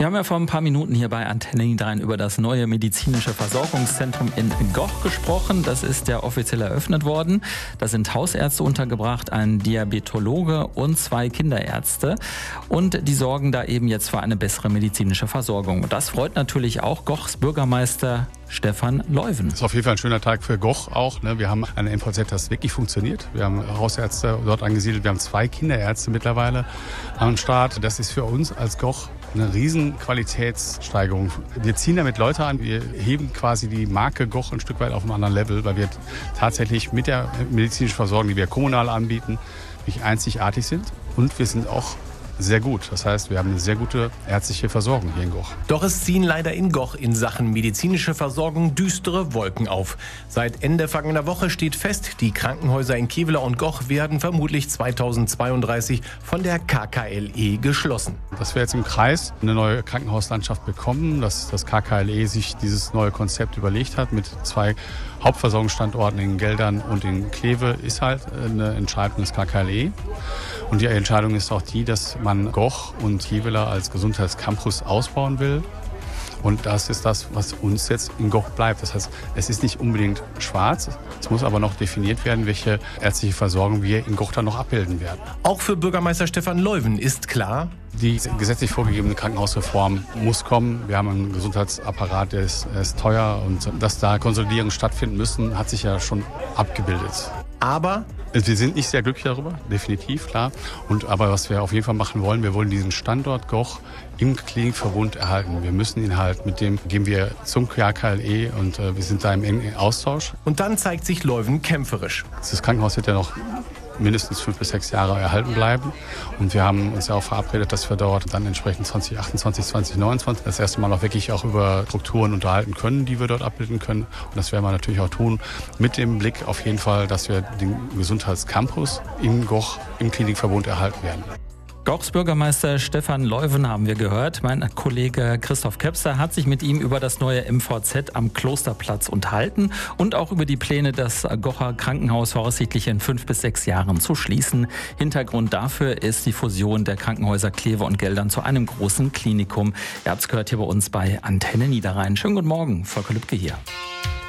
Wir haben ja vor ein paar Minuten hier bei Antenne Niederrhein über das neue medizinische Versorgungszentrum in Goch gesprochen. Das ist ja offiziell eröffnet worden. Da sind Hausärzte untergebracht, ein Diabetologe und 2 Kinderärzte. Und die sorgen da eben jetzt für eine bessere medizinische Versorgung. Und das freut natürlich auch Gochs Bürgermeister Stefan Leuven. Das ist auf jeden Fall ein schöner Tag für Goch auch. Wir haben ein MVZ, das wirklich funktioniert. Wir haben Hausärzte dort angesiedelt. Wir haben 2 Kinderärzte mittlerweile am Start. Das ist für uns als Goch eine riesen Qualitätssteigerung. Wir ziehen damit Leute an. Wir heben quasi die Marke Goch ein Stück weit auf einem anderen Level, weil wir tatsächlich mit der medizinischen Versorgung, die wir kommunal anbieten, nicht einzigartig sind. Und wir sind auch sehr gut. Das heißt, wir haben eine sehr gute ärztliche Versorgung hier in Goch. Doch es ziehen leider in Goch in Sachen medizinische Versorgung düstere Wolken auf. Seit Ende vergangener Woche steht fest, die Krankenhäuser in Kevela und Goch werden vermutlich 2032 von der KKLE geschlossen. Dass wir jetzt im Kreis eine neue Krankenhauslandschaft bekommen, dass das KKLE sich dieses neue Konzept überlegt hat mit 2 Hauptversorgungsstandorten in Geldern und in Kleve, ist halt eine Entscheidung des KKLE. Und die Entscheidung ist auch die, dass man Goch und Kevela als Gesundheitscampus ausbauen will. Und das ist das, was uns jetzt in Goch bleibt. Das heißt, es ist nicht unbedingt schwarz. Es muss aber noch definiert werden, welche ärztliche Versorgung wir in Goch dann noch abbilden werden. Auch für Bürgermeister Stefan Leuven ist klar, die gesetzlich vorgegebene Krankenhausreform muss kommen. Wir haben einen Gesundheitsapparat, der ist teuer. Und dass da Konsolidierungen stattfinden müssen, hat sich ja schon abgebildet. Aber wir sind nicht sehr glücklich darüber, definitiv, klar. Aber was wir auf jeden Fall machen wollen, wir wollen diesen Standort Goch im Klinikverbund erhalten. Wir müssen ihn halt, mit dem gehen wir zum KKLE und wir sind da im engen Austausch. Und dann zeigt sich Leuven kämpferisch. Das Krankenhaus wird ja noch mindestens 5 bis 6 Jahre erhalten bleiben. Und wir haben uns ja auch verabredet, dass wir dort dann entsprechend 2028, 2029 das erste Mal auch wirklich auch über Strukturen unterhalten können, die wir dort abbilden können. Und das werden wir natürlich auch tun, mit dem Blick auf jeden Fall, dass wir den Gesundheitscampus in Goch im Klinikverbund erhalten werden. Gochs Bürgermeister Stefan Leuven haben wir gehört. Mein Kollege Christoph Kepster hat sich mit ihm über das neue MVZ am Klosterplatz unterhalten und auch über die Pläne, das Gocher Krankenhaus voraussichtlich in 5 bis 6 Jahren zu schließen. Hintergrund dafür ist die Fusion der Krankenhäuser Kleve und Geldern zu einem großen Klinikum. Ihr habt es gehört hier bei uns bei Antenne Niederrhein. Schönen guten Morgen, Volker Lübke hier.